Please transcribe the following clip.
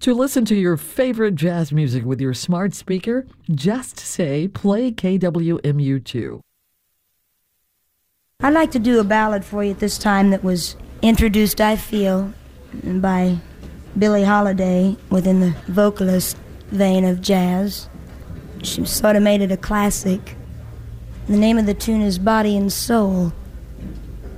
To listen to your favorite jazz music with your smart speaker, just say play KWMU2. I'd like to do a ballad for you at this time that was introduced, I feel, by Billie Holiday within the vocalist vein of jazz. She sort of made it a classic. The name of the tune is Body and Soul.